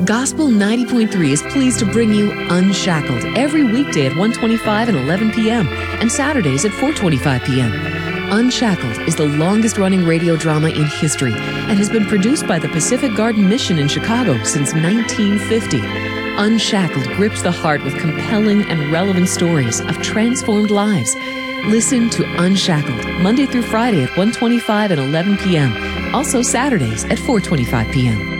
Gospel 90.3 is pleased to bring you Unshackled every weekday at 1:25 and 11 p.m. and Saturdays at 4:25 p.m. Unshackled is the longest-running radio drama in history and has been produced by the Pacific Garden Mission in Chicago since 1950. Unshackled grips the heart with compelling and relevant stories of transformed lives. Listen to Unshackled Monday through Friday at 1:25 and 11 p.m. Also Saturdays at 4:25 p.m.